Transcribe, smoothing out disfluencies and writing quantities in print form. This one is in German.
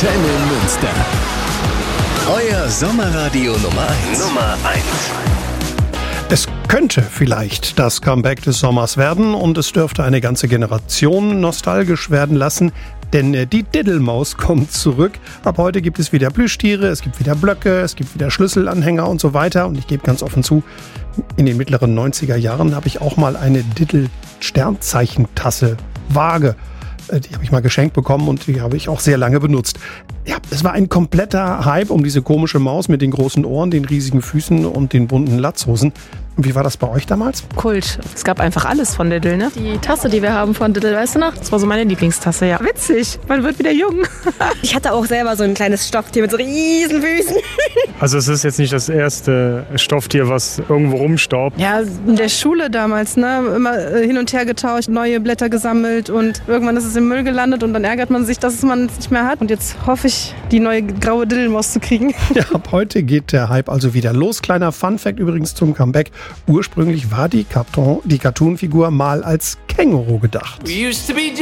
Antenne Münster. Euer Sommerradio Nummer 1. Es könnte vielleicht das Comeback des Sommers werden und es dürfte eine ganze Generation nostalgisch werden lassen, denn die Diddelmaus kommt zurück. Ab heute gibt es wieder Plüschtiere, es gibt wieder Blöcke, es gibt wieder Schlüsselanhänger und so weiter. Und ich gebe ganz offen zu, in den mittleren 90er Jahren habe ich auch mal eine Diddel-Sternzeichentasse Waage. Die habe ich mal geschenkt bekommen und die habe ich auch sehr lange benutzt. Ja, es war ein kompletter Hype um diese komische Maus mit den großen Ohren, den riesigen Füßen und den bunten Latzhosen. Und wie war das bei euch damals? Kult. Es gab einfach alles von Diddle, ne? Die Tasse, die wir haben von Diddle, weißt du noch? Das war so meine Lieblingstasse, ja. Witzig, man wird wieder jung. Ich hatte auch selber so ein kleines Stofftier mit so riesen Füßen. Also es ist jetzt nicht das erste Stofftier, was irgendwo rumstaubt. Ja, in der Schule damals, ne? Immer hin und her getauscht, neue Blätter gesammelt und irgendwann ist es im Müll gelandet und dann ärgert man sich, dass man es nicht mehr hat. Und jetzt hoffe ich, die neue graue Diddelmaus zu kriegen. Ja, ab heute geht der Hype also wieder los. Kleiner Funfact übrigens zum Comeback. Ursprünglich war die Cartoon-Figur mal als Känguru gedacht. We used to be